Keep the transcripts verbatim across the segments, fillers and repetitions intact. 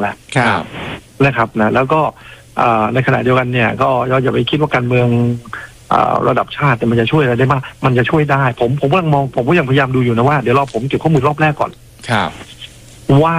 แล้วครับนะครับนะแล้วก็ในขณะเดียวกันเนี่ยก็อย่าไปคิดว่าการเมืองระดับชาติมันจะช่วยอะไรได้บ้างมันจะช่วยได้ผมผมกำลังมองผมก็ยังพยายามดูอยู่นะว่าเดี๋ยวเราผมเก็บข้อมูลรอบแรกก่อนครับว่า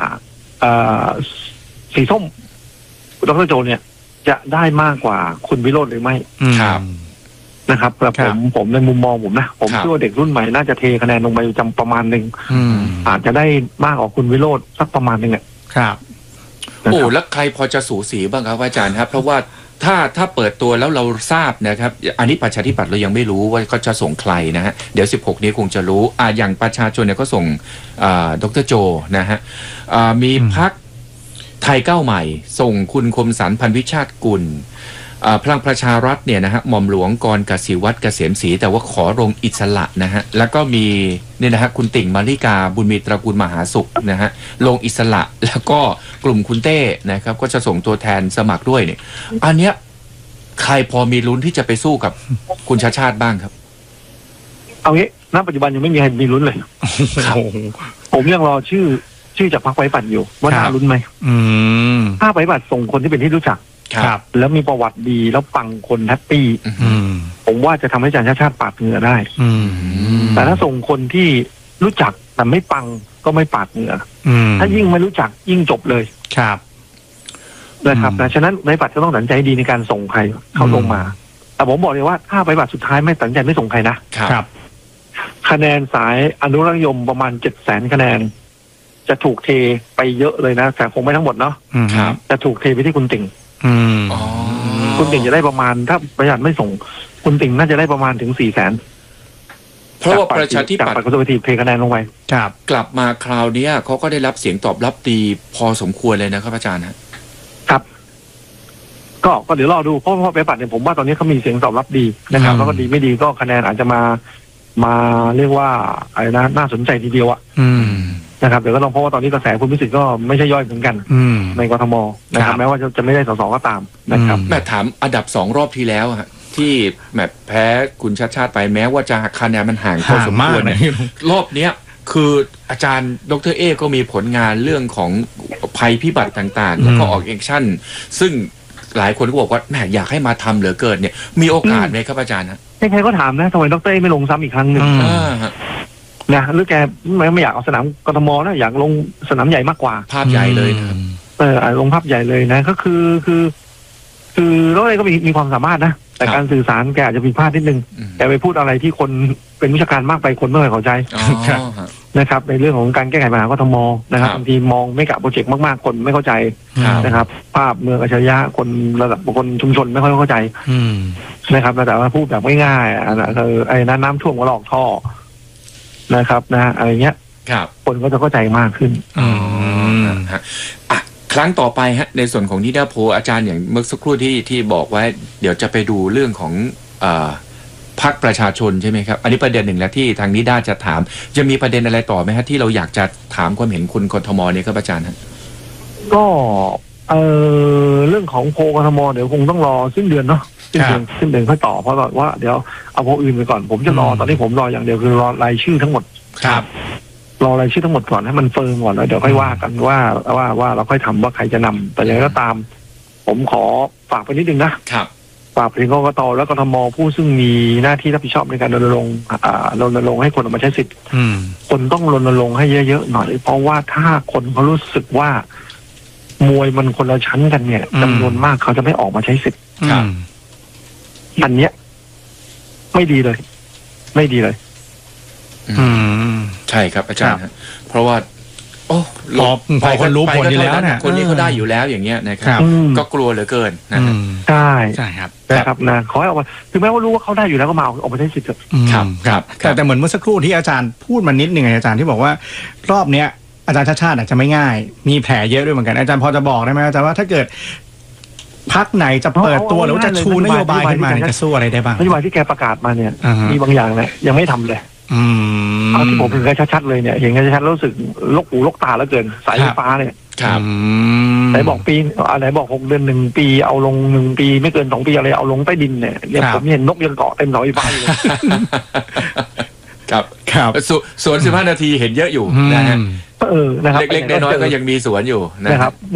สีส้มดร.โจเนี่ยจะได้มากกว่าคุณวิโรจน์หรือไม่ครับนะครับแต่ผมผมในมุมมองผมนะผมเชื่อว่าเด็กรุ่นใหม่น่าจะเทคะแนนลงไปจำประมาณหนึ่งอาจจะได้มากกว่าคุณวิโรจน์สักประมาณหนึ่งอ่ะครับโอ้แล้วใครพอจะสูสีบ้างครับอาจารย์ครับเพราะว่าถ้าถ้าเปิดตัวแล้วเราทราบนะครับอันนี้ประชาธิปัตย์เรายังไม่รู้ว่าเขาจะส่งใครนะฮะเดี๋ยวสิบหกนี้คงจะรู้อ่าอย่างประชาชนเนี่ยก็ส่งอ่าดร.โจนะฮะอ่ามีพรรคไทยก้าวใหม่ส่งคุณคมสันต์พันวิชาติกุลพลังประชารัฐเนี่ยนะฮะหม่อมหลวงกรกสิวัตรเกษมศรีแต่ว่าขอลงอิสระนะฮะแล้วก็มีเนี่ยนะฮะคุณติ่งมาริกาบุญมีตระกูลมหาสุขนะฮะลงอิสระแล้วก็กลุ่มคุณเต้นะครับก็จะส่งตัวแทนสมัครด้วยเนี่ยอันเนี้ยใครพอมีลุ้นที่จะไปสู้กับคุณชาชาติบ้างครับเอางี้ณปัจจุบันยังไม่มีใครมีลุ้นเลยผมยังรอชื่อชื่อจากพรรคไว้ปัดอยู่ว่าน่าลุ้นไหมถ้าไว้ปัดส่งคนที่เป็นที่รู้จักครับแล้วมีประวัติดีแล้วปังคนแฮปปี้ผมว่าจะทำให้อาจารย์ชาติชาติปาดเหงื่อได้แต่ถ้าส่งคนที่รู้จักแต่ไม่ปังก็ไม่ปาดเหงื่อถ้ายิ่งไม่รู้จักยิ่งจบเลยครับนะครับนะฉะนั้นไว้ปัดก็ต้องตัดใจดีในการส่งใครเข้าลงมาแต่ผมบอกเลยว่าถ้าไว้ปัดสุดท้ายไม่ตัดใจไม่ส่งใครนะครับคะแนนสายอนุรักษ์นิยมประมาณเจ็ดแสนคะแนนจะถูกเทไปเยอะเลยนะแต่คงไม่ทั้งหมดเนาะจะถูกเทไปที่คุณติ่งคุณติ่งจะได้ประมาณถ้าประหยัดไม่ส่งคุณติ่งน่าจะได้ประมาณถึงสี่แสนเพราะว่าประชาธิปัตย์คอนเซอร์เวทีฟเทคะแนนลงไปครับกลับมาคราวนี้เขาก็ได้รับเสียงตอบรับดีพอสมควรเลยนะครับอาจารย์ครับก็ก็เดี๋ยวรอดูเพราะเพราะไปปัดเนี่ยผมว่าตอนนี้เขามีเสียงตอบรับดีนะครับแล้วก็ดีไม่ดีก็คะแนนอาจจะมามาเรียกว่าอะไรนะน่าสนใจทีเดียวอ่ะนะครับเดี๋ยวก็ต้องเพราะว่าตอนนี้กระแสคุณพิสิทธิ์ก็ไม่ใช่ย่อยเหมือนกันในกทมนะครับแม้ว่าจะจะไม่ได้สสก็ตามนะครับแม่ถามอันดับสองรอบที่แล้วฮะที่แมตช์แพ้คุณชาติชาติไปแม้ว่าจะคะแนนมันห่างพอสมควรเนี่ยรอบเนี้ยคืออาจารย์ดร.เอก็มีผลงานเรื่องของภัยพิบัติต่างๆแล้วก็ออกแอคชั่นซึ่งหลายคนก็บอกว่าแม่อยากให้มาทำเหลือเกินเนี่ยมีโอกาสไหมครับอาจารย์นะใครๆก็ถามนะทำไมดร.เอไม่ลงซ้ำอีกครั้งหนึ่งนะหรือแกไม่ไม่อยากเอาสนามกทมนะอยากลงสนามใหญ่มากกว่าภาพใหญ่เลยนะเออลงภาพใหญ่เลยนะก็คือคือคือดร.เอก็มีมีความสามารถนะแต่การสื่อสารแกอาจจะผิดพลาดนิดนึงแกไปพูดอะไรที่คนเป็นวิชาการมากไปคนไม่ค่อยเข้าใจนะครับในเรื่องของการแก้ไขปัญหากทมนะครับบางทีมองไม่กับโปรเจกต์มากๆคนไม่เข้าใจนะครับภาพเมืองอัจฉริยะคนระดับคนชุมชนไม่ค่อยเข้าใจนะครับแต่ว่าพูดแบบง่ายๆนะคือไอ้น้ำท่วมก็หลอกท่อนะครับนะอะไรเงี้ยคนก็จะเข้าใจมากขึ้นอ๋อฮะอ่ะครั้งต่อไปฮะในส่วนของนิดาโพอาจารย์อย่างเมื่อสักครู่ที่ที่บอกไว้เดี๋ยวจะไปดูเรื่องของอ่าพรรคประชาชนใช่ไหมครับอันนี้ประเด็นหนึ่งแล้วที่ทางนิด้าจะถามจะมีประเด็นอะไรต่อไหมฮะที่เราอยากจะถามความเห็นคุณกทมเนี่ยครับอาจารย์ฮะก็เออเรื่องของโพกทมเดี๋ยวคงต้องรอสิ้นเดือนเนาะสิ้นเดือนสิ้นเดือนค่อยต่อเพราะว่าเดี๋ยวเอาโพอื่นไปก่อนผมจะรอตอนนี้ผมรออย่างเดียวคือรอรายชื่อทั้งหมดครับรอรายชื่อทั้งหมดก่อนให้มันเฟิร์มก่อนแล้วเดี๋ยวค่อยว่ากันว่าว่าว่าเราค่อยทำว่าใครจะนำแต่อย่างไรก็ตามผมขอฝากไปนิดนึงนะครับฝากไปถึงกกตและกทมผู้ซึ่งมีหน้าที่รับผิดชอบในการรณรงค์อ่ารณรงค์ให้คนออกมาใช้สิทธิ์คนต้องรณรงค์ให้เยอะๆหน่อยเพราะว่าถ้าคนเขารู้สึกว่ามวยมันคนละชั้นกันเนี่ยจำนวนมากเขาจะไม่ออกมาใช้สิทธิ์อันเนี้ยไม่ดีเลยไม่ดีเลยอืมใช่ครับอาจารย์เพราะว่าโอ้พอพอคนรู้ผลอยู่แล้วเนี่ยคนนี้เขาได้อยู่แล้วอย่างเงี้ยนะครับก็กลัวเหลือเกินนะใช่ใช่ครับนะครับนะขอให้ออกมาถึงแม้ว่ารู้ว่าเขาได้อยู่แล้วก็มาออกมาใช้สิทธิ์ครับครับแต่แต่เหมือนเมื่อสักครู่ที่อาจารย์พูดมานิดนึงอาจารย์ที่บอกว่ารอบเนี้ยอาจารย์ชาติชาติอาจจะไม่ง่ายมีแผลเยอะด้วยเหมือนกันอาจารย์พอจะบอกได้ไหมอาจารย์ว่าถ้าเกิดพรรคไหนจะเปิดตัวหรือจะชูนโยบายขึ้นมาจะสู้อะไรได้บ้างนโยบายที่แกประกาศมาเนี่ยมีบางอย่างเนี่ยยังไม่ทำเลยเอาที่ผมเห็นกันชัดๆเลยเนี่ยเห็นกันชัดๆรู้สึกลกหูลกตาแล้วเกินสายไฟฟ้าเนี่ยไหนบอกปีไหนบอกหกเดือนหนึ่งปีเอาลงหนึ่งปีไม่เกินสองปีอะไรเอาลงใต้ดินเนี่ยเนี่ยผมเห็นนกยังเกาะเต็มเสาไฟฟ้าเลยครับครับสวนสิบห้านาทีเห็นเยอะอยู่นะฮะเออนะครับเล็กๆน้อยๆก็ยังมีสวนอยู่นะครับ